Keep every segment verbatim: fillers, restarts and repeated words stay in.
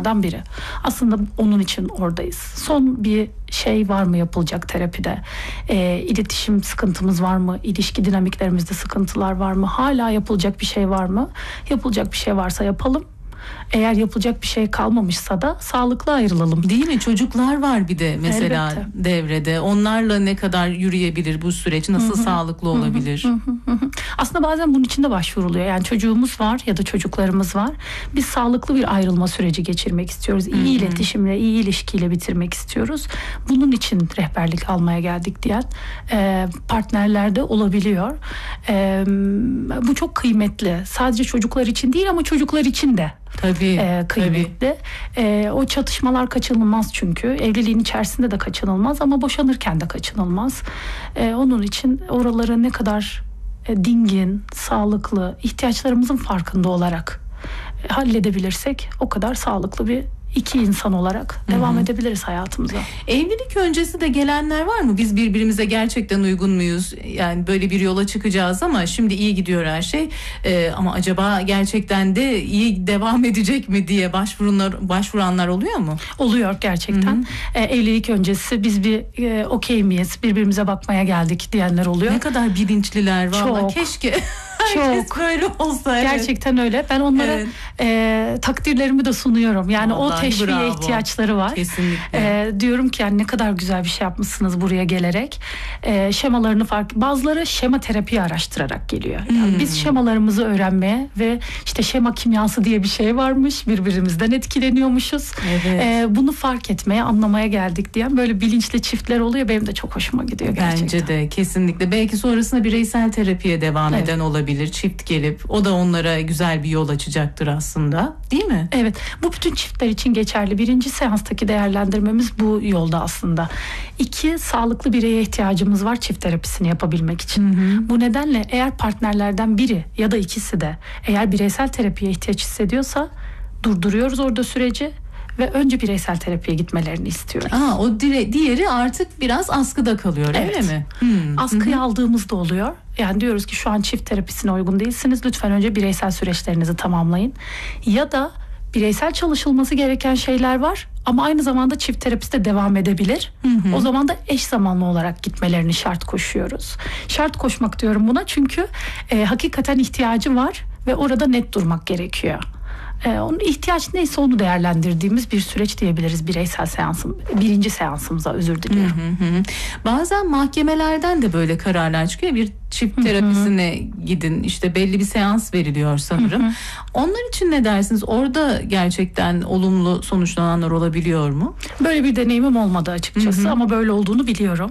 aşamalardan biri. Aslında onun için oradayız. Son bir şey var mı yapılacak terapide? E, iletişim sıkıntımız var mı? İlişki dinamiklerimizde sıkıntılar var mı? Hala yapılacak bir şey var mı? Yapılacak bir şey varsa yapalım. Eğer yapılacak bir şey kalmamışsa da sağlıklı ayrılalım. Değil mi? Çocuklar var bir de mesela Elbette. devrede. Onlarla ne kadar yürüyebilir bu süreç? Nasıl Hı-hı. sağlıklı olabilir? Hı-hı. Hı-hı. Aslında bazen bunun için de başvuruluyor. Yani çocuğumuz var ya da çocuklarımız var. Biz sağlıklı bir ayrılma süreci geçirmek istiyoruz. İyi Hı-hı. iletişimle, iyi ilişkiyle bitirmek istiyoruz. Bunun için rehberlik almaya geldik diyen e, partnerler de olabiliyor. E, bu çok kıymetli. Sadece çocuklar için değil ama çocuklar için de. Tabii, e, kıymetli. E, o çatışmalar kaçınılmaz çünkü. Evliliğin içerisinde de kaçınılmaz ama boşanırken de kaçınılmaz. E, onun için oraları ne kadar e, dingin, sağlıklı, ihtiyaçlarımızın farkında olarak e, halledebilirsek o kadar sağlıklı bir iki insan olarak devam Hı-hı. edebiliriz hayatımıza. Evlilik öncesi de gelenler var mı? Biz birbirimize gerçekten uygun muyuz? Yani böyle bir yola çıkacağız ama şimdi iyi gidiyor her şey. Ee, ama acaba gerçekten de iyi devam edecek mi diye başvuranlar başvuranlar oluyor mu? Oluyor gerçekten. Ee, evlilik öncesi biz bir e, okey miyiz? Birbirimize bakmaya geldik diyenler oluyor. Ne kadar bilinçliler vallahi. Çok. Keşke herkes Çok. böyle olsa. Gerçekten öyle. Ben onlara evet. e, takdirlerimi de sunuyorum. Yani vallahi o teşviğe bravo. ihtiyaçları var. Kesinlikle. E, diyorum ki yani ne kadar güzel bir şey yapmışsınız buraya gelerek. E, şemalarını fark... Bazıları şema terapiyi araştırarak geliyor. Yani hmm. biz şemalarımızı öğrenmeye ve işte şema kimyası diye bir şey varmış. Birbirimizden etkileniyormuşuz. Evet. E, bunu fark etmeye, anlamaya geldik diyen böyle bilinçli çiftler oluyor. Benim de çok hoşuma gidiyor gerçekten. Bence de kesinlikle. Belki sonrasında bireysel terapiye devam evet. eden olabilir. Çift gelip o da onlara güzel bir yol açacaktır aslında, değil mi? Evet, bu bütün çiftler için geçerli. Birinci seanstaki değerlendirmemiz bu yolda aslında. İki, sağlıklı bireye ihtiyacımız var çift terapisini yapabilmek için. Hı hı. Bu nedenle eğer partnerlerden biri ya da ikisi de eğer bireysel terapiye ihtiyaç hissediyorsa durduruyoruz orada süreci ve önce bireysel terapiye gitmelerini istiyoruz. Aa, o dire, diğeri artık biraz askıda kalıyor, evet. öyle mi? Hmm. Askıyı Hı-hı. aldığımızda oluyor. Yani diyoruz ki şu an çift terapisine uygun değilsiniz. Lütfen önce bireysel süreçlerinizi tamamlayın. Ya da bireysel çalışılması gereken şeyler var ama aynı zamanda çift terapisi de devam edebilir. Hı hı. O zaman da eş zamanlı olarak gitmelerini şart koşuyoruz. Şart koşmak diyorum buna çünkü e, hakikaten ihtiyacı var ve orada net durmak gerekiyor. Ee, onun ihtiyaç neyse onu değerlendirdiğimiz bir süreç diyebiliriz bireysel seansım, birinci seansımıza özür diliyorum. Hı hı hı. Bazen mahkemelerden de böyle kararlar çıkıyor. Bir çift terapisine hı hı. gidin işte belli bir seans veriliyor sanırım. Hı hı. Onlar için ne dersiniz? Orada gerçekten olumlu sonuçlananlar olabiliyor mu? Böyle bir deneyimim olmadı açıkçası hı hı. ama böyle olduğunu biliyorum.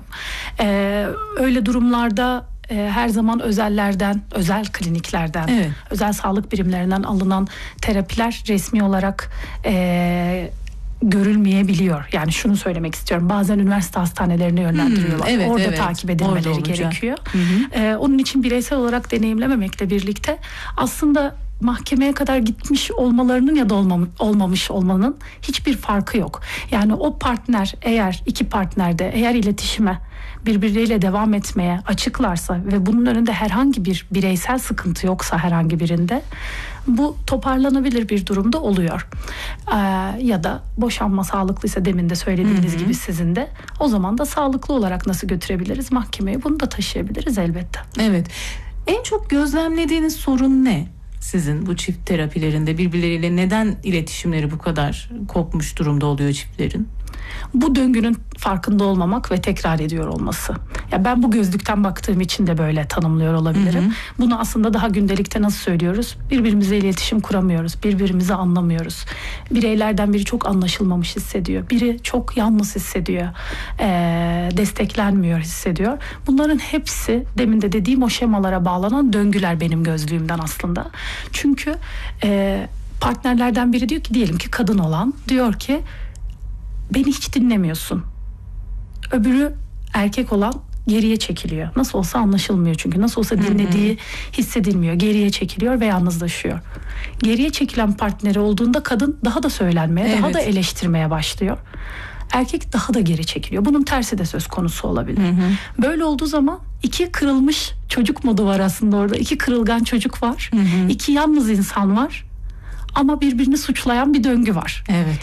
Ee, öyle durumlarda her zaman özellerden, özel kliniklerden, evet. özel sağlık birimlerinden alınan terapiler resmi olarak e, görülmeyebiliyor. Yani şunu söylemek istiyorum. Bazen üniversite hastanelerine yönlendiriyorlar. Hmm, evet, Orada evet. takip edilmeleri gerekiyor. Hı hı. E, onun için bireysel olarak deneyimlememekle birlikte aslında mahkemeye kadar gitmiş olmalarının ya da olmam, olmamış olmanın hiçbir farkı yok. Yani o partner eğer iki partnerde eğer iletişime birbirleriyle devam etmeye açıklarsa ve bunun önünde herhangi bir bireysel sıkıntı yoksa herhangi birinde bu toparlanabilir bir durumda oluyor. Ee, ya da boşanma sağlıklıysa demin de söylediğiniz hı hı. gibi sizin de o zaman da sağlıklı olarak nasıl götürebiliriz mahkemeye bunu da taşıyabiliriz elbette. Evet. En çok gözlemlediğiniz sorun ne? Sizin bu çift terapilerinde birbirleriyle neden iletişimleri bu kadar kopmuş durumda oluyor çiftlerin? Bu döngünün farkında olmamak ve tekrar ediyor olması. Ya ben bu gözlükten baktığım için de böyle tanımlıyor olabilirim. Hı hı. Bunu aslında daha gündelikte nasıl söylüyoruz? Birbirimizle iletişim kuramıyoruz. Birbirimizi anlamıyoruz. Bireylerden biri çok anlaşılmamış hissediyor. Biri çok yalnız hissediyor. Ee, desteklenmiyor hissediyor. Bunların hepsi demin de dediğim o şemalara bağlanan döngüler benim gözlüğümden aslında. Çünkü e, partnerlerden biri diyor ki diyelim ki kadın olan diyor ki beni hiç dinlemiyorsun. Öbürü erkek olan geriye çekiliyor. Nasıl olsa anlaşılmıyor çünkü. Nasıl olsa dinlediği hı hı. hissedilmiyor. Geriye çekiliyor ve yalnızlaşıyor. Geriye çekilen partneri olduğunda kadın daha da söylenmeye, evet. daha da eleştirmeye başlıyor. Erkek daha da geri çekiliyor. Bunun tersi de söz konusu olabilir. Hı hı. Böyle olduğu zaman iki kırılmış çocuk modu var aslında orada. İki kırılgan çocuk var. Hı hı. İki yalnız insan var. Ama birbirini suçlayan bir döngü var. Evet.